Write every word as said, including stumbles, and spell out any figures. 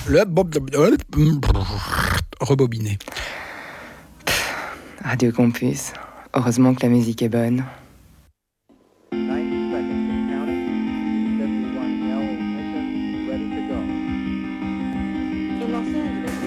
Le rebobiner. Radio Campus. Heureusement que la musique est bonne.